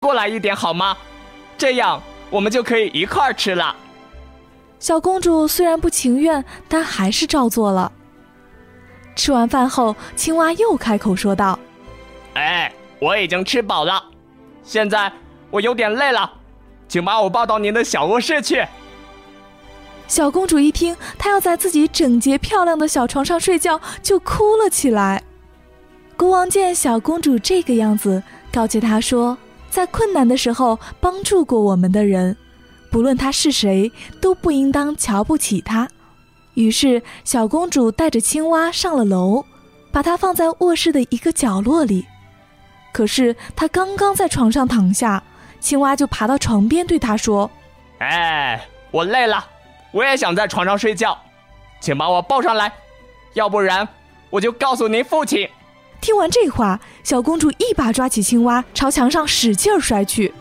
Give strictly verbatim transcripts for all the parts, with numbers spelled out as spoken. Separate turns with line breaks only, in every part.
过来一点好吗？这样我们就可以一块儿吃了。
小公主虽然不情愿，但还是照做了。吃完饭后，青蛙又开口说道：
哎，我已经吃饱了，现在我有点累了，请把我抱到您的小卧室去。
小公主一听她要在自己整洁漂亮的小床上睡觉，就哭了起来。国王见小公主这个样子，告诫她说，在困难的时候帮助过我们的人，不论他是谁，都不应当瞧不起他。于是小公主带着青蛙上了楼，把它放在卧室的一个角落里。可是她刚刚在床上躺下，青蛙就爬到床边对她说：
哎，我累了，我也想在床上睡觉，请把我抱上来，要不然我就告诉您父亲。
听完这话，小公主一把抓起青蛙，朝墙上使劲摔去。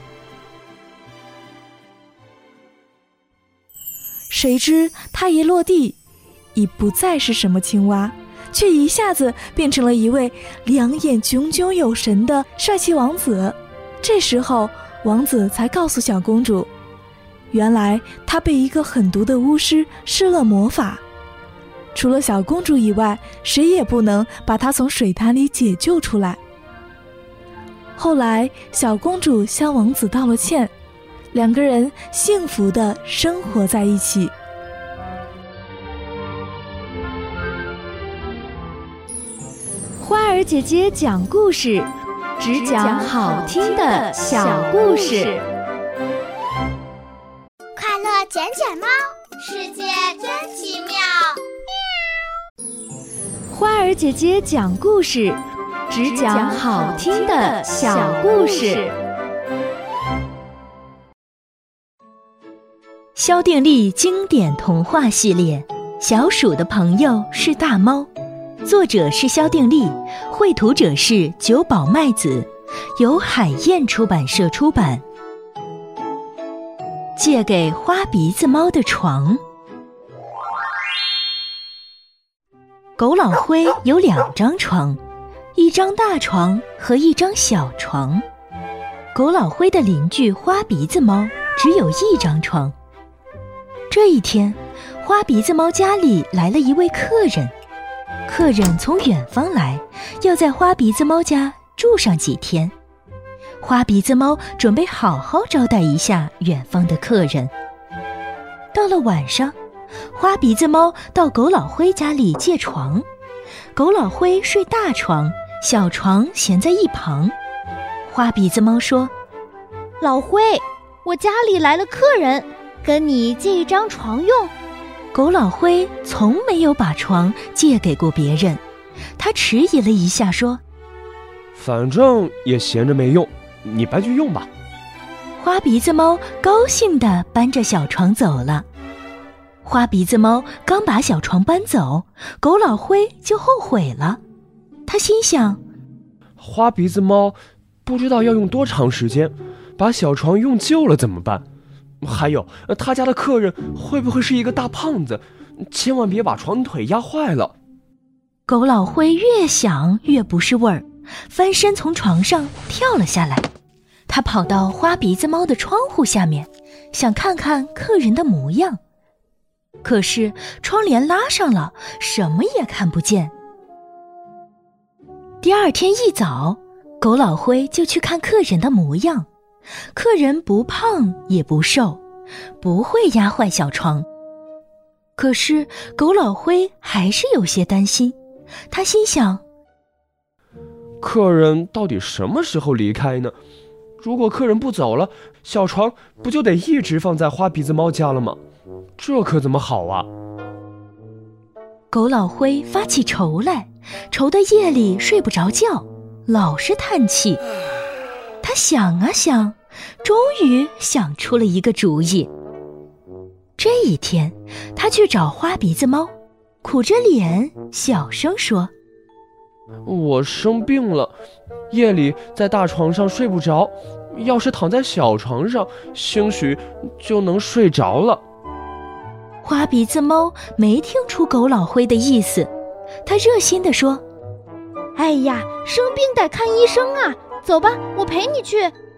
谁知她一落地，已不再是什么青蛙，却一下子变成了一位两眼炯炯有神的帅气王子。这时候王子才告诉小公主，原来他被一个狠毒的巫师施了魔法，除了小公主以外，谁也不能把她从水潭里解救出来。后来小公主向王子道了歉，两个人幸福地生活在一起。
花儿姐姐讲故事，只讲好听的小故事。
快乐捡捡猫，世界真奇妙。
花儿姐姐讲故事，只讲好听的小故事。
萧定力经典童话系列《小鼠的朋友是大猫》，作者是萧定力，绘图者是久保麦子，由海燕出版社出版。借给花鼻子猫的床。狗老灰有两张床，一张大床和一张小床。狗老灰的邻居花鼻子猫只有一张床。这一天，花鼻子猫家里来了一位客人，客人从远方来，要在花鼻子猫家住上几天。花鼻子猫准备好好招待一下远方的客人。到了晚上，花鼻子猫到狗老灰家里借床，狗老灰睡大床，小床闲在一旁。花鼻子猫说：
老灰，我家里来了客人，跟你借一张床用。
狗老灰从没有把床借给过别人，他迟疑了一下说：
反正也闲着没用，你搬去用吧。
花鼻子猫高兴地搬着小床走了。花鼻子猫刚把小床搬走，狗老灰就后悔了。他心想，
花鼻子猫不知道要用多长时间，把小床用旧了怎么办？还有他家的客人会不会是一个大胖子？千万别把床腿压坏了。
狗老灰越想越不是味儿，翻身从床上跳了下来。他跑到花鼻子猫的窗户下面，想看看客人的模样。可是窗帘拉上了，什么也看不见。第二天一早，狗老灰就去看客人的模样。客人不胖也不瘦，不会压坏小床。可是狗老灰还是有些担心，他心想，
客人到底什么时候离开呢？如果客人不走了，小床不就得一直放在花鼻子猫家了吗？这可怎么好啊？
狗老灰发起愁来，愁得夜里睡不着觉，老是叹气。他想啊想，终于想出了一个主意。这一天，他去找花鼻子猫，苦着脸小声说：
我生病了，夜里在大床上睡不着，要是躺在小床上，兴许就能睡着了。
花鼻子猫没听出狗老灰的意思，他热心地说：
哎呀，生病得看医生啊，走吧，我陪你去。